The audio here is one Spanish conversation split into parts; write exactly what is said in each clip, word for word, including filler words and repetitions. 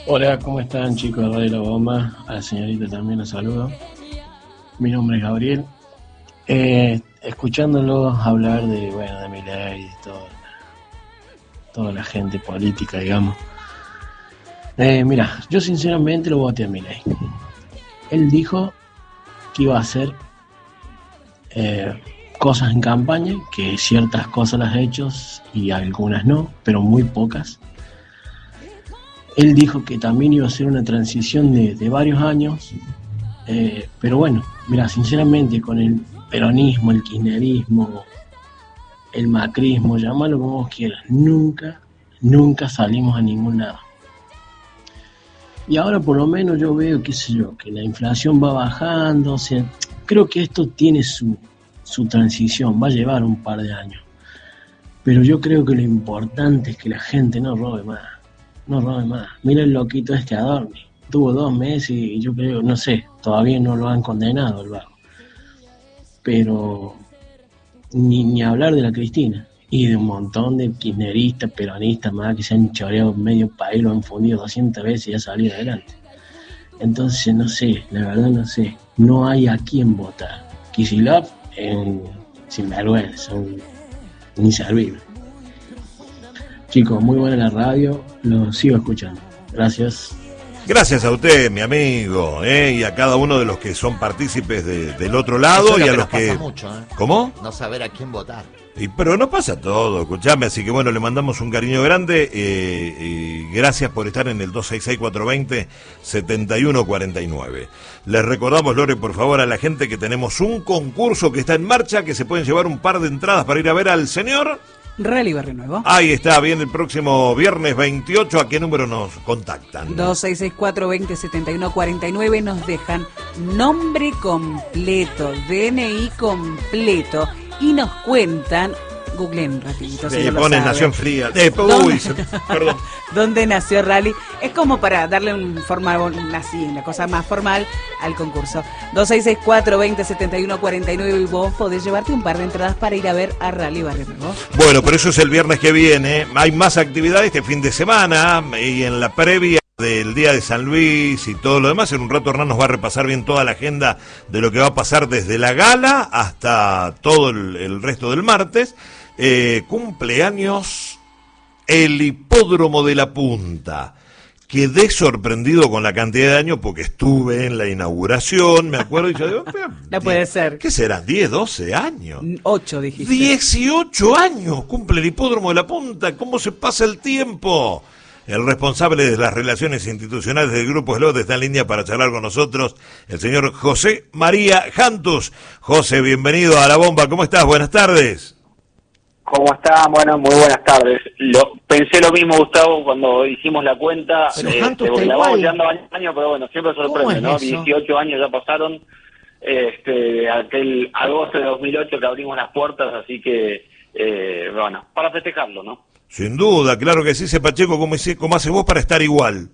Hola, ¿cómo están chicos de Radio La Bomba? A la señorita también la saludo. Mi nombre es Gabriel. Eh, escuchándolos hablar de, bueno, de Milei y de todo, toda la gente política, digamos. Eh, mira, yo sinceramente lo voté a Milei. Él dijo que iba a hacer eh, cosas en campaña, que ciertas cosas las ha hecho y algunas no, pero muy pocas. Él dijo que también iba a ser una transición de, de varios años, eh, pero bueno, mira, sinceramente con el peronismo, el kirchnerismo, el macrismo, llámalo como vos quieras, nunca, nunca salimos a ningún lado. Y ahora por lo menos yo veo, qué sé yo, que la inflación va bajando, o sea, creo que esto tiene su, su transición, va a llevar un par de años. Pero yo creo que lo importante es que la gente no robe más, no robe más. Mira el loquito este Adorni, tuvo dos meses y yo creo, no sé, todavía no lo han condenado el vago. Pero ni, ni hablar de la Cristina. Y de un montón de kirchneristas, peronistas más que se han choreado medio país, lo han fundido doscientas veces y ya salido adelante. Entonces, no sé, la verdad no sé. No hay a quién votar. Kicillof, en sinvergüenza, un inservible. Chicos, muy buena la radio, lo sigo escuchando. Gracias. Gracias a usted, mi amigo, ¿eh? Y a cada uno de los que son partícipes de, del otro lado. Eso es y lo a que los nos pasa que... mucho, ¿eh? ¿Cómo? No saber a quién votar. Y, pero no pasa todo, escuchame, así que bueno, le mandamos un cariño grande eh, y gracias por estar en el dos seis seis, cuatro dos cero, siete uno cuatro nueve. Les recordamos, Lore, por favor, a la gente que tenemos un concurso que está en marcha, que se pueden llevar un par de entradas para ir a ver al señor Rally Barrio Nuevo. Ahí está, bien, el próximo viernes veintiocho. ¿A qué número nos contactan? dos seis seis cuatro dos cero, siete uno cuatro nueve. Nos dejan nombre completo, D N I completo y nos cuentan, googleen rapidito. Sí, si no lo ponen saben. Nación Fría. Eh, uy, se, perdón. ¿Dónde nació Rally? Es como para darle un formal, así, una cosa más formal al concurso. dos seis seis cuatro dos cero, siete uno cuatro nueve y vos podés llevarte un par de entradas para ir a ver a Rally Barrio Nuevo. Bueno, pero eso es el viernes que viene. Hay más actividades este fin de semana y en la previa del Día de San Luis y todo lo demás. En un rato Hernán nos va a repasar bien toda la agenda de lo que va a pasar desde la gala hasta todo el, el resto del martes. Eh, cumpleaños el Hipódromo de la Punta. Quedé sorprendido con la cantidad de años porque estuve en la inauguración, me acuerdo, y yo digo, no puede ser. ¿Qué serán? ¿diez, doce años? ocho dijiste. dieciocho años cumple el Hipódromo de la Punta. ¿Cómo se pasa el tiempo? El responsable de las relaciones institucionales del Grupo Slot está en línea para charlar con nosotros, el señor José María Jantus. José, bienvenido a La Bomba. ¿Cómo estás? Buenas tardes. ¿Cómo está? Bueno, muy buenas tardes. Lo, pensé lo mismo, Gustavo, cuando hicimos la cuenta. Pero eh, Jantus porque está la vamos igual. llegando año a año, pero bueno, siempre sorprende, ¿no? ¿Cómo es eso? dieciocho años ya pasaron, este, aquel agosto de dos mil ocho que abrimos las puertas, así que, eh, bueno, para festejarlo, ¿no? Sin duda, claro que sí, Pacheco, ¿cómo, cómo haces vos para estar igual?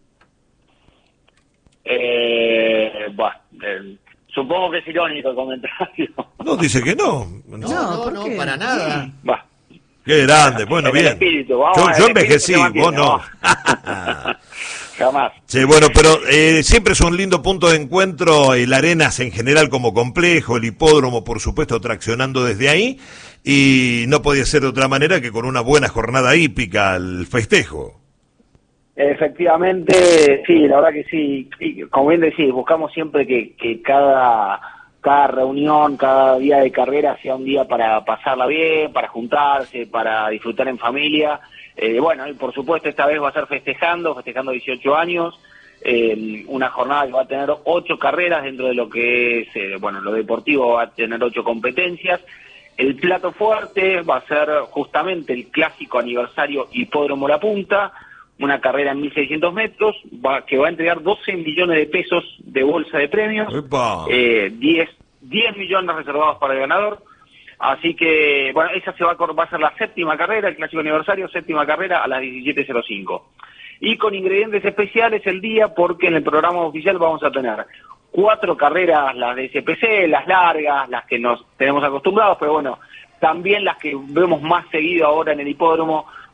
Eh, bueno, eh, supongo que es irónico el comentario. No, dice que no. No, no, ¿por no, qué? para nada. Va. Qué grande, bueno, En el bien. espíritu, vamos, Yo, el yo espíritu envejecí, se mantiene, vos no. vamos. Jamás. Sí, bueno, pero eh, siempre es un lindo punto de encuentro, el Arenas en general como complejo, el hipódromo, por supuesto, traccionando desde ahí, y no podía ser de otra manera que con una buena jornada hípica, el festejo. Efectivamente, sí, la verdad que sí. Y como bien decís, buscamos siempre que, que cada, cada reunión, cada día de carrera sea un día para pasarla bien, para juntarse, para disfrutar en familia. Eh, bueno, y por supuesto esta vez va a ser festejando, festejando dieciocho años, eh, una jornada que va a tener ocho carreras dentro de lo que es, eh, bueno, lo deportivo va a tener ocho competencias. El plato fuerte va a ser justamente el clásico aniversario Hipódromo La Punta, una carrera en mil seiscientos metros, va, que va a entregar doce millones de pesos de bolsa de premios, eh, diez, diez millones reservados para el ganador. Así que, bueno, esa se va a, va a ser la séptima carrera, el clásico aniversario, séptima carrera a las diecisiete cero cinco. Y con ingredientes especiales el día, porque en el programa oficial vamos a tener cuatro carreras, las de S P C, las largas, las que nos tenemos acostumbrados, pero bueno, también las que vemos más seguido ahora en el hipódromo,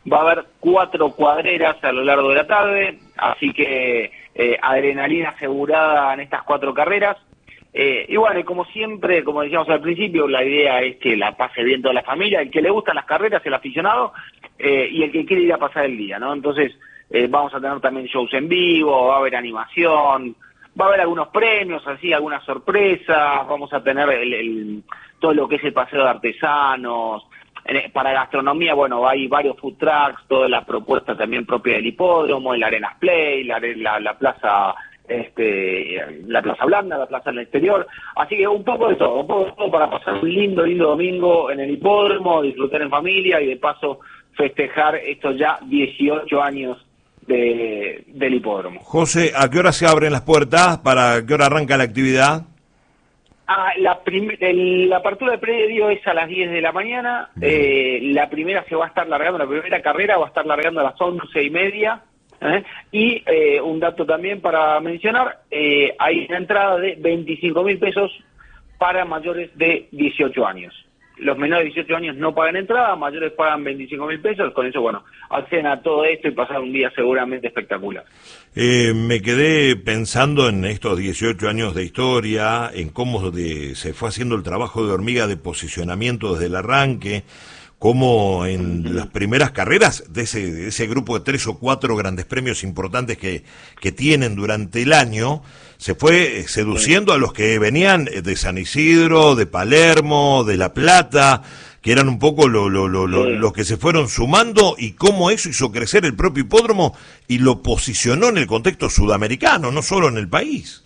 Va a haber cuatro cuadreras a lo largo de la tarde, así que eh, adrenalina asegurada en estas cuatro carreras. Eh, y bueno, y como siempre, como decíamos al principio, la idea es que la pase bien toda la familia, el que le gustan las carreras, el aficionado, eh, y el que quiere ir a pasar el día, ¿no? Entonces, eh, vamos a tener también shows en vivo, va a haber animación, va a haber algunos premios, así, algunas sorpresas, vamos a tener el, el, todo lo que es el paseo de artesanos. Para gastronomía, bueno, hay varios food trucks, toda la propuesta también propia del hipódromo, el Arenas Play, la, la, la plaza... este la Plaza Blanda, la plaza en el exterior, así que un poco de todo, un poco de todo para pasar un lindo, lindo domingo en el hipódromo, disfrutar en familia y de paso festejar estos ya dieciocho años de, del hipódromo. José, ¿a qué hora se abren las puertas? ¿Para qué hora arranca la actividad? Ah, la, prim- el, la apertura del predio es a las diez de la mañana, eh, la primera se va a estar largando, la primera carrera va a estar largando a las once y media. ¿Eh? Y eh, un dato también para mencionar, eh, hay una entrada de veinticinco mil pesos para mayores de dieciocho años. Los menores de dieciocho años no pagan entrada, mayores pagan veinticinco mil pesos, con eso, bueno, acceden a todo esto y pasar un día seguramente espectacular. Eh, me quedé pensando en estos dieciocho años de historia, en cómo de, se fue haciendo el trabajo de hormiga de posicionamiento desde el arranque, como en las primeras carreras de ese, de ese grupo de tres o cuatro grandes premios importantes que, que tienen durante el año, se fue seduciendo a los que venían de San Isidro, de Palermo, de La Plata, que eran un poco lo, lo, lo, lo, los que se fueron sumando, y cómo eso hizo crecer el propio hipódromo y lo posicionó en el contexto sudamericano, no solo en el país.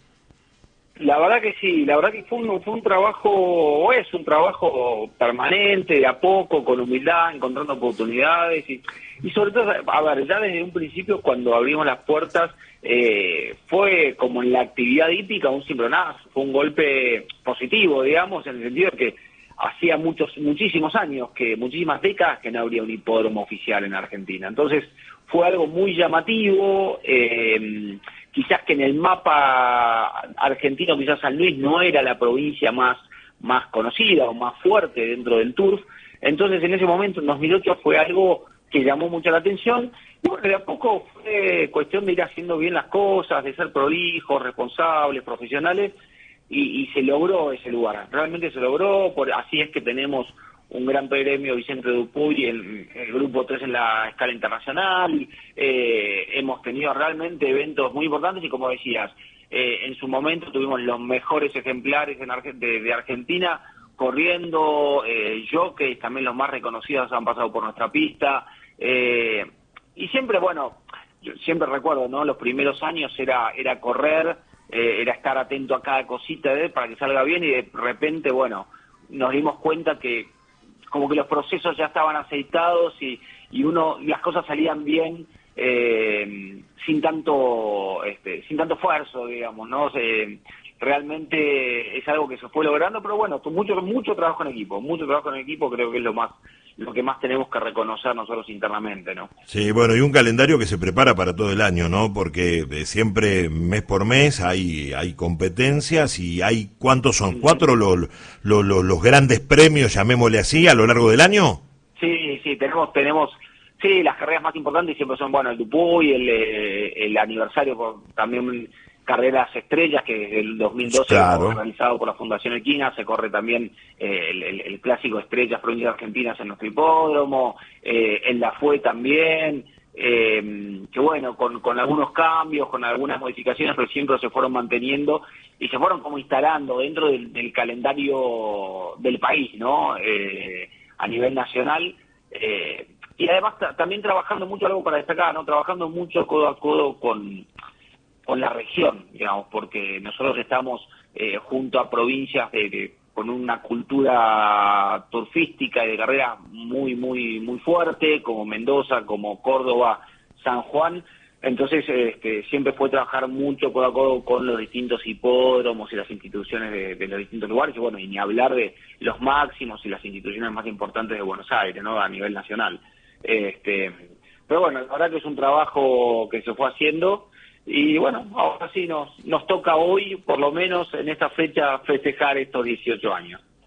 La verdad que sí, la verdad que fue un, fue un trabajo, o es un trabajo permanente, de a poco, con humildad, encontrando oportunidades y, y sobre todo, a ver, ya desde un principio cuando abrimos las puertas eh, fue como en la actividad hípica un cimbronazo, fue un golpe positivo, digamos, en el sentido de que hacía muchos, muchísimos años, que muchísimas décadas que no habría un hipódromo oficial en Argentina. Entonces fue algo muy llamativo, eh, quizás que en el mapa argentino, quizás San Luis no era la provincia más, más conocida o más fuerte dentro del turf. Entonces en ese momento, en dos mil ocho, fue algo que llamó mucho la atención. Y bueno, de a poco fue cuestión de ir haciendo bien las cosas, de ser prolijos, responsables, profesionales, y, y se logró ese lugar. Realmente se logró, por, así es que tenemos un gran premio Vicente Dupuy, el, el grupo tres en la escala internacional, eh, hemos tenido realmente eventos muy importantes y como decías, eh, en su momento tuvimos los mejores ejemplares en Arge- de, de Argentina corriendo, eh, jockeys, también los más reconocidos han pasado por nuestra pista, eh, y siempre, bueno, yo siempre recuerdo, ¿no? Los primeros años era, era correr, eh, era estar atento a cada cosita de, para que salga bien y de repente, bueno, nos dimos cuenta que como que los procesos ya estaban aceitados y, y uno las cosas salían bien eh, sin tanto este, sin tanto esfuerzo, digamos, ¿no? Se, realmente es algo que se fue logrando, pero bueno, mucho mucho trabajo en equipo, mucho trabajo en equipo, creo que es lo más lo que más tenemos que reconocer nosotros internamente, ¿no? Sí, bueno, y un calendario que se prepara para todo el año, ¿no? Porque eh, siempre, mes por mes, hay hay competencias y hay, ¿cuántos son? ¿Cuatro los, los, los, los grandes premios, llamémosle así, a lo largo del año? Sí, sí, tenemos, tenemos, sí, las carreras más importantes siempre son, bueno, el Dupuy, el, el aniversario, por, también carreras estrellas, que desde el dos mil doce, claro, realizado por la Fundación Equina, se corre también eh, el, el, el clásico Estrellas Provincias Argentinas en nuestro hipódromo, eh, en la F U E también, eh, que bueno, con, con algunos cambios, con algunas modificaciones, pero siempre se fueron manteniendo y se fueron como instalando dentro del, del calendario del país, ¿no? Eh, a nivel nacional, eh, y además también trabajando mucho, algo para destacar, ¿no? Trabajando mucho codo a codo con con la región, digamos, porque nosotros estamos eh, junto a provincias de, de, con una cultura turfística y de carrera muy, muy, muy fuerte, como Mendoza, como Córdoba, San Juan. Entonces, este, siempre fue trabajar mucho codo a codo con los distintos hipódromos y las instituciones de, de los distintos lugares, y bueno, y ni hablar de los máximos y las instituciones más importantes de Buenos Aires, ¿no? A nivel nacional. Este, pero bueno, la verdad que es un trabajo que se fue haciendo. Y bueno, ahora sí nos nos toca hoy, por lo menos en esta fecha, festejar estos dieciocho años.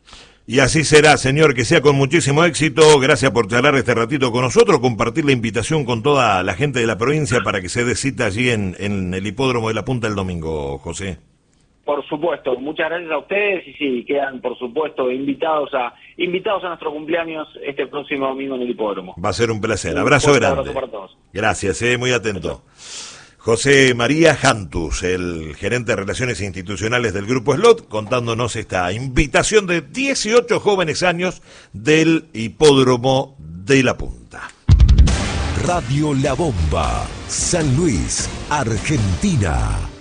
Y así será, señor, que sea con muchísimo éxito. Gracias por charlar este ratito con nosotros, compartir la invitación con toda la gente de la provincia para que se dé cita allí en, en el hipódromo de La Punta el domingo, José. Por supuesto, muchas gracias a ustedes y sí, quedan por supuesto invitados a invitados a nuestro cumpleaños este próximo domingo en el hipódromo. Va a ser un placer. Un Abrazo fuerte grande. abrazo para todos. Gracias, eh, muy atento. José María Jantus, el gerente de Relaciones Institucionales del Grupo Slot, contándonos esta invitación de dieciocho jóvenes años del hipódromo de La Punta. Radio La Bomba, San Luis, Argentina.